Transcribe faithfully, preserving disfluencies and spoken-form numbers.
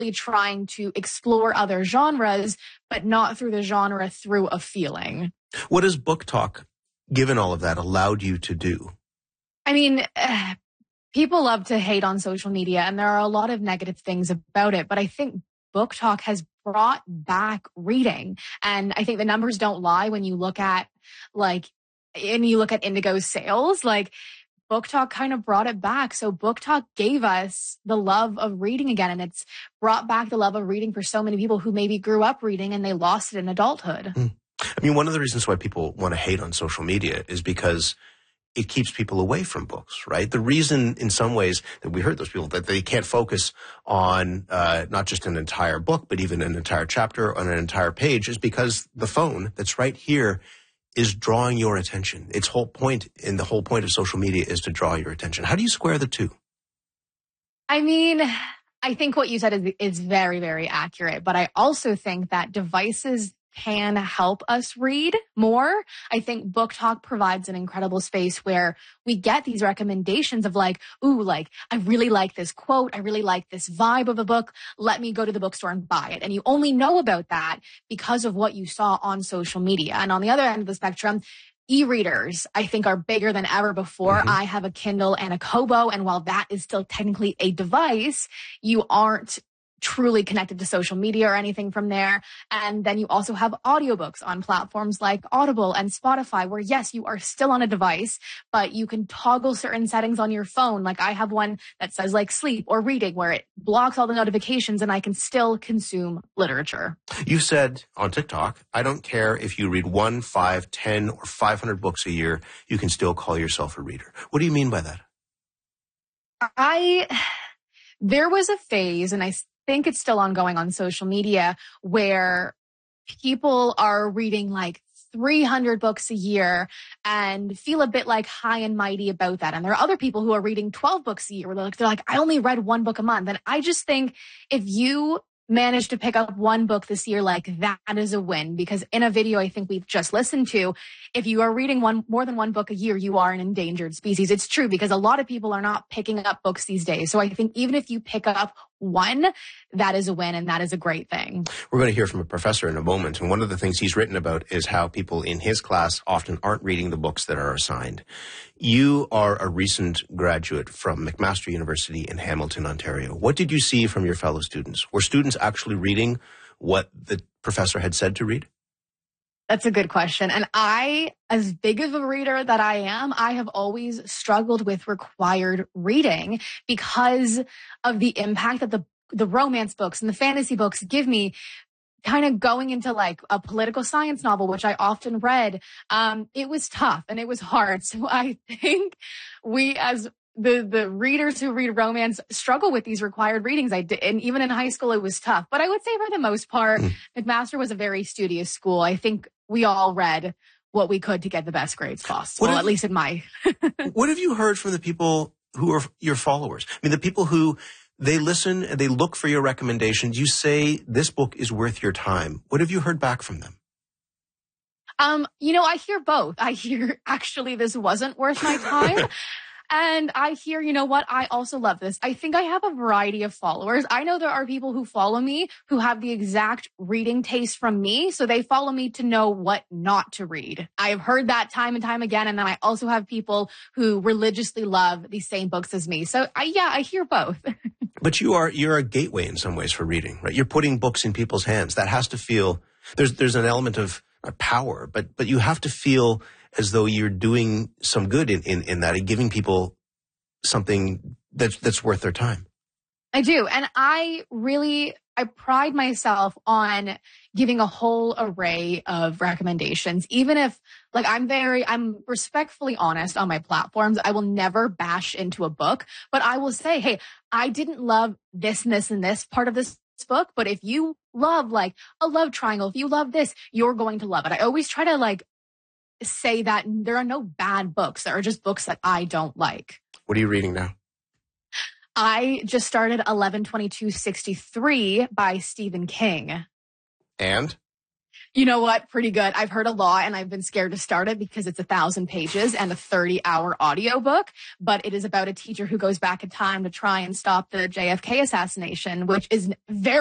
trying to explore other genres, but not through the genre, through a feeling. What has Book Talk, given all of that, allowed you to do? I mean, uh, people love to hate on social media, and there are a lot of negative things about it, but I think Book Talk has brought back reading. And I think the numbers don't lie when you look at, like, and you look at Indigo's sales, like, Book Talk kind of brought it back. So Book Talk gave us the love of reading again. And it's brought back the love of reading for so many people who maybe grew up reading and they lost it in adulthood. Mm. I mean, one of the reasons why people want to hate on social media is because it keeps people away from books, right? The reason in some ways that we heard those people that they can't focus on uh, not just an entire book, but even an entire chapter on an entire page is because the phone that's right here is drawing your attention. Its whole point, and the whole point of social media is to draw your attention. How do you square the two? I mean, I think what you said is, is very, very accurate. But I also think that devices can help us read more. I think Book Talk provides an incredible space where we get these recommendations of like, ooh, like, I really like this quote. I really like this vibe of a book. Let me go to the bookstore and buy it. And you only know about that because of what you saw on social media. And on the other end of the spectrum, e-readers, I think, are bigger than ever before. Mm-hmm. I have a Kindle and a Kobo. And while that is still technically a device, you aren't truly connected to social media or anything from there. And then you also have audiobooks on platforms like Audible and Spotify, where yes, you are still on a device, but you can toggle certain settings on your phone. Like I have one that says like sleep or reading, where it blocks all the notifications and I can still consume literature. You said on TikTok, I don't care if you read one, five, ten, or five hundred books a year, you can still call yourself a reader. What do you mean by that? I, there was a phase, and I think it's still ongoing on social media, where people are reading like three hundred books a year and feel a bit like high and mighty about that. And there are other people who are reading twelve books a year where they're like, they're like, I only read one book a month. And I just think if you manage to pick up one book this year, like that is a win. Because in a video I think we've just listened to, if you are reading one more than one book a year, you are an endangered species. It's true, because a lot of people are not picking up books these days. So I think even if you pick up one, that is a win, and that is a great thing. We're going to hear from a professor in a moment, and one of the things he's written about is how people in his class often aren't reading the books that are assigned. You are a recent graduate from McMaster University in Hamilton, Ontario. What did you see from your fellow students? Were students actually reading what the professor had said to read? That's a good question. And I, as big of a reader that I am, I have always struggled with required reading because of the impact that the, the romance books and the fantasy books give me. Kind of going into like a political science novel, which I often read, um, it was tough and it was hard. So I think we as the the readers who read romance struggle with these required readings. I did, and even in high school, it was tough. But I would say for the most part, mm. McMaster was a very studious school. I think we all read what we could to get the best grades possible, well, at least in my. What have you heard from the people who are your followers? I mean, the people who they listen and they look for your recommendations. You say this book is worth your time. What have you heard back from them? Um, you know, I hear both. I hear actually this wasn't worth my time. And I hear, you know what, I also love this. I think I have a variety of followers. I know there are people who follow me who have the exact reading taste from me. So they follow me to know what not to read. I have heard that time and time again. And then I also have people who religiously love the same books as me. So I, yeah, I hear both. But you are, you're a gateway in some ways for reading, right? You're putting books in people's hands. That has to feel, there's, there's an element of power, but, but you have to feel as though you're doing some good in, in, in that and giving people something that's, that's worth their time. I do. And I really, I pride myself on giving a whole array of recommendations. Even if, like, I'm very, I'm respectfully honest on my platforms. I will never bash into a book, but I will say, hey, I didn't love this and this and this part of this book, but if you love like a love triangle, if you love this, you're going to love it. I always try to like say that there are no bad books. There are just books that I don't like. What are you reading now? I just started eleven twenty-two sixty-three by Stephen King. And? You know what? Pretty good. I've heard a lot and I've been scared to start it because it's a thousand pages and a thirty hour audiobook, but it is about a teacher who goes back in time to try and stop the J F K assassination, which is very